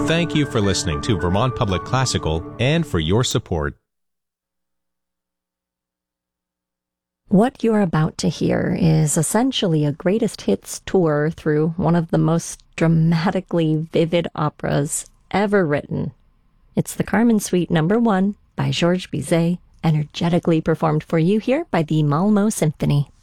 Thank you for listening to Vermont Public Classical and for your support. What you're about to hear is essentially a greatest hits tour through one of the most dramatically vivid operas ever written. It's the Carmen Suite No. 1 by Georges Bizet, energetically performed for you here by the Malmö Symphony.